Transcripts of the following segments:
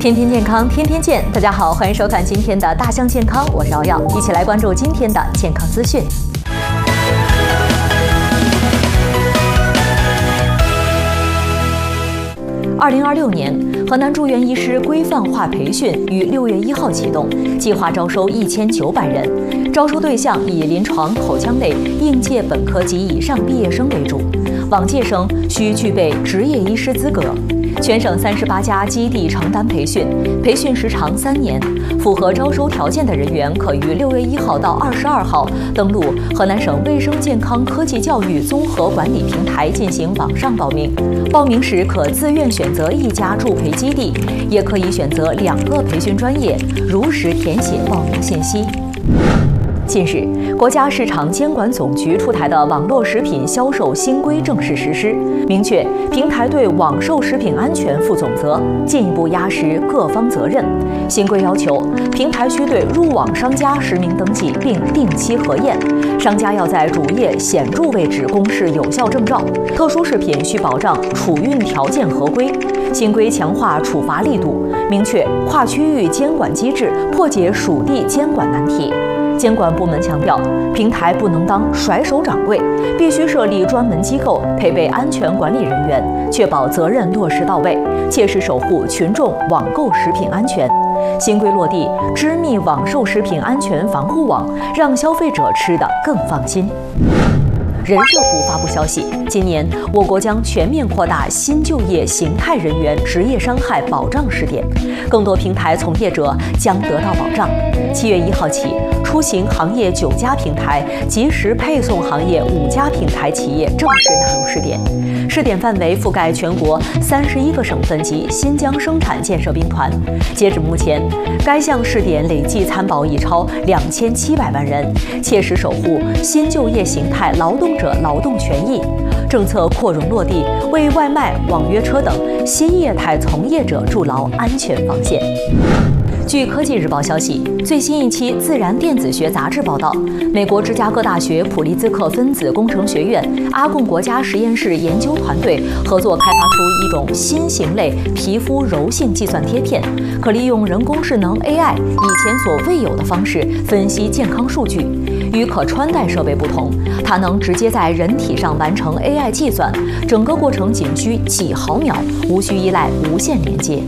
天天健康，天天见。大家好，欢迎收看今天的大象健康，我是瑶瑶，一起来关注今天的健康资讯。2026年，河南住院医师规范化培训于6月1号启动，计划招收1900人，招收对象以临床口腔内应届本科及以上毕业生为主，往届生需具备执业医师资格。全省38家基地承担培训，培训时长3年。符合招收条件的人员可于6月1号到22号登录河南省卫生健康科技教育综合管理平台进行网上报名。报名时可自愿选择1家助培基地，也可以选择2个培训专业，如实填写报名信息。近日，国家市场监管总局出台的网络食品销售新规正式实施，明确平台对网售食品安全负总责，进一步压实各方责任。新规要求，平台需对入网商家实名登记并定期核验，商家要在主页显著位置公示有效证照，特殊食品需保障储运条件合规。新规强化处罚力度，明确跨区域监管机制，破解属地监管难题。监管部门强调，平台不能当甩手掌柜，必须设立专门机构，配备安全管理人员，确保责任落实到位，切实守护群众网购食品安全。新规落地，织密网售食品安全防护网，让消费者吃得更放心。人社部发布消息，今年我国将全面扩大新就业形态人员职业伤害保障试点，更多平台从业者将得到保障。7月1号起，出行行业9家平台、即时配送行业5家平台企业正式纳入试点。试点范围覆盖全国31个省份及新疆生产建设兵团。截止目前，该项试点累计参保已超2700万人，切实守护新就业形态劳动者劳动权益。政策扩容落地，为外卖、网约车等新业态从业者筑牢安全防线。据科技日报消息，最新一期《自然电子学》杂志报道，美国芝加哥大学普利兹克分子工程学院阿贡国家实验室研究团队合作开发出一种新型类皮肤柔性计算贴片，可利用人工智能 AI 以前所未有的方式分析健康数据。与可穿戴设备不同，它能直接在人体上完成 AI 计算，整个过程仅需几毫秒，无需依赖无线连接。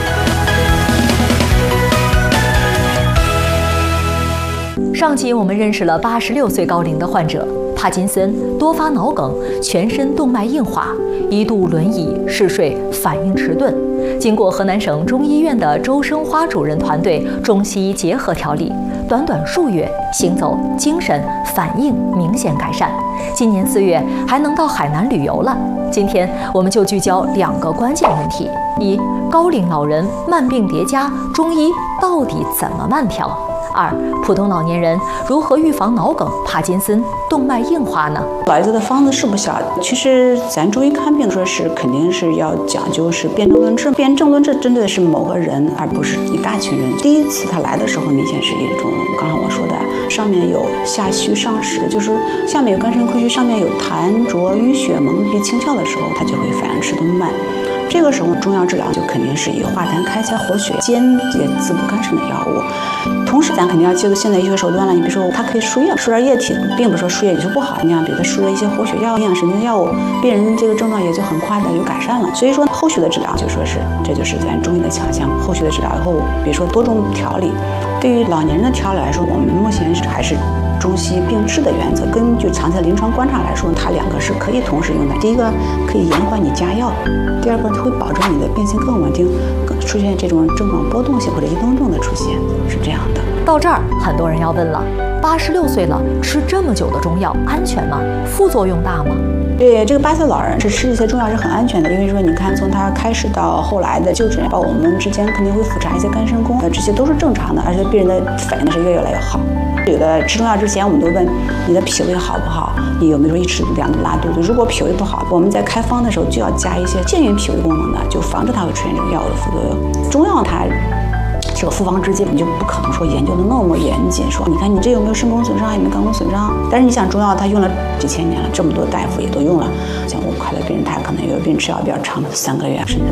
上集我们认识了86岁高龄的患者，帕金森、多发脑梗、全身动脉硬化，一度轮椅、嗜睡、反应迟钝。经过河南省中医院的周生花主任团队中西医结合调理，短短数月，行走、精神、反应明显改善。今年4月还能到海南旅游了。今天我们就聚焦2个关键问题：一、高龄老人慢病叠加，中医到底怎么慢调？2、普通老年人如何预防脑梗、帕金森、动脉硬化呢？ 老爷子的方子是不小，其实咱中医看病说是肯定是要讲究是辨证论治，辨证论治针对的是某个人，而不是一大群人。第一次他来的时候，明显是一种刚才我说的，上面有下虚上实，就是下面有肝肾亏虚，上面有痰浊淤血蒙蔽清窍的时候，他就会反应迟钝慢。这个时候中药治疗就肯定是以化痰开窍活血、兼解滋补肝肾的药物。同时咱肯定要借助现代医学手段了，你比如说它可以输液，输点液体，并不是说输液就不好，你像比如它输了一些活血药、营养神经药物，病人这个症状也就很快的就改善了。所以说后续的治疗就说是这就是咱中医的强项。后续的治疗以后，比如说多种调理，对于老年人的调理来说，我们目前还是中西并治的原则。根据常在临床观察来说，它2个是可以同时用的。第一个可以延缓你加药，第二个会保证你的病情更稳定，出现这种症状波动性或者移动症的出现，是这样的。 到这儿，很多人要问了：86岁了，吃这么久的中药安全吗？副作用大吗？ 对，这个80岁老人是吃这些中药是很安全的，因为说你看从他开始到后来的就诊，包括我们之前肯定会复查一些肝肾功，这些都是正常的，而且病人的反应是越来越好。有的吃中药之前，我们都问你的脾胃好不好，你有没有一吃2顿拉肚子。如果脾胃不好，我们在开方的时候就要加一些健运脾胃功能的，就防止它会出现这种药物的副作用。中药它这个复方之间，你就不可能说研究的那么严谨，说你看你这有没有肾功损伤，有没有肝功损伤。但是你想中药它用了几千年了，这么多大夫也都用了，像我快乐病人他可能有病人吃药比较长的3个月甚至